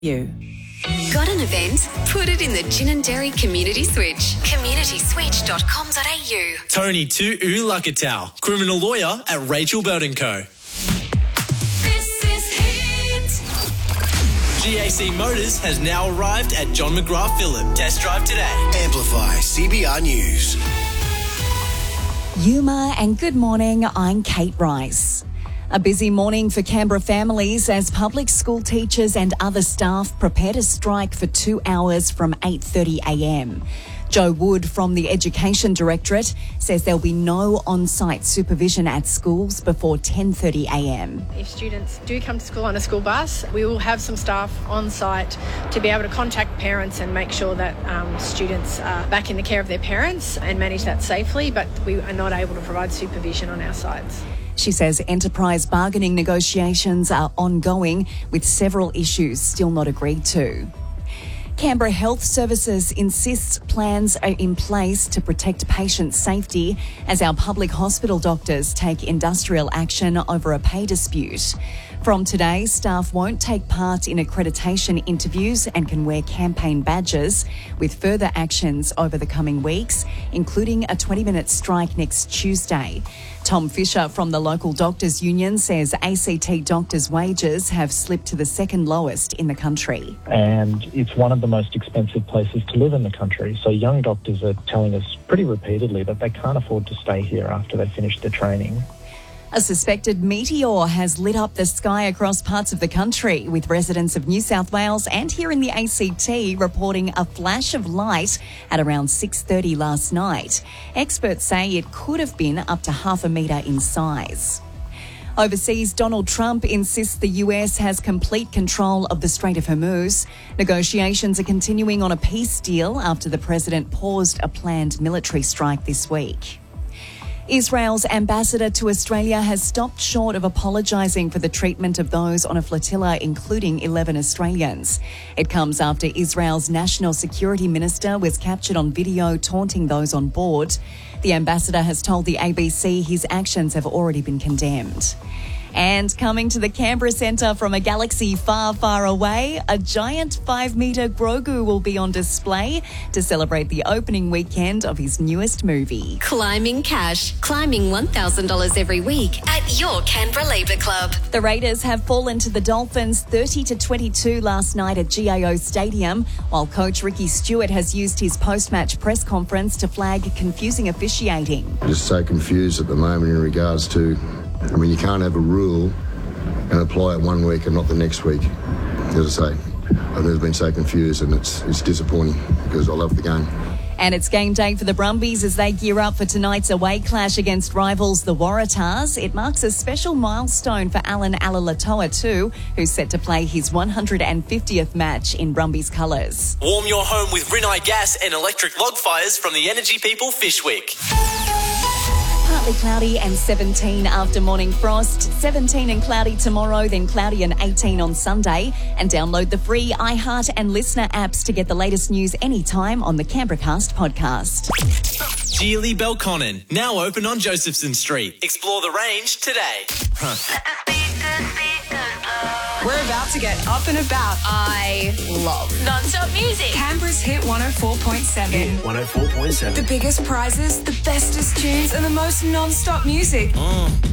You. Got an event? Put it in the Gin and Dairy Community Switch. communityswitch.com.au. Tony Tu Lakatau, criminal lawyer at Rachel Bird & Co. This is Hit. GAC Motors has now arrived at John McGrath Phillip. Test drive today. Amplify CBR News. Yuma and good morning, I'm Kate Rice. A busy morning for Canberra families as public school teachers and other staff prepare to strike for 2 hours from 8:30am. Joe Wood from the Education Directorate says there'll be no on-site supervision at schools before 10:30am. If students do come to school on a school bus, we will have some staff on site to be able to contact parents and make sure that students are back in the care of their parents and manage that safely, but we are not able to provide supervision on our sites. She says enterprise bargaining negotiations are ongoing with several issues still not agreed to. Canberra Health Services insists plans are in place to protect patient safety as our public hospital doctors take industrial action over a pay dispute. From today, staff won't take part in accreditation interviews and can wear campaign badges, with further actions over the coming weeks, including a 20-minute strike next Tuesday. Tom Fisher from the local doctors' union says ACT doctors' wages have slipped to the second lowest in the country. And it's one of the most expensive places to live in the country. So young doctors are telling us pretty repeatedly that they can't afford to stay here after they finish their training. A suspected meteor has lit up the sky across parts of the country, with residents of New South Wales and here in the ACT reporting a flash of light at around 6:30 last night. Experts say it could have been up to 0.5 metre in size. Overseas, Donald Trump insists the US has complete control of the Strait of Hormuz. Negotiations are continuing on a peace deal after the president paused a planned military strike this week. Israel's ambassador to Australia has stopped short of apologising for the treatment of those on a flotilla, including 11 Australians. It comes after Israel's national security minister was captured on video taunting those on board. The ambassador has told the ABC his actions have already been condemned. And coming to the Canberra Centre from a galaxy far, far away, a giant 5-metre Grogu will be on display to celebrate the opening weekend of his newest movie. Climbing cash. Climbing $1,000 every week at your Canberra Labour Club. The Raiders have fallen to the Dolphins 30-22 last night at GIO Stadium, while coach Ricky Stewart has used his post-match press conference to flag confusing officiating. Just so confused at the moment in regards to, you can't have a rule and apply it one week and not the next week. As I say, I've never been so confused, and it's disappointing because I love the game. And it's game day for the Brumbies as they gear up for tonight's away clash against rivals the Waratahs. It marks a special milestone for Alan Alalatoa too, who's set to play his 150th match in Brumbies colours. Warm your home with Rinnai gas and electric log fires from the Energy People Fishwick. Partly cloudy and 17 after morning frost. 17 and cloudy tomorrow, then cloudy and 18 on Sunday. And download the free iHeart and Listener apps to get the latest news anytime on the CanberraCast podcast. Geely Belconnen, now open on Josephson Street. Explore the range today. We're about to get up and about. I love non-stop music. Canberra's Hit 104.7. 104.7. The biggest prizes, the bestest tunes, and the most non-stop music.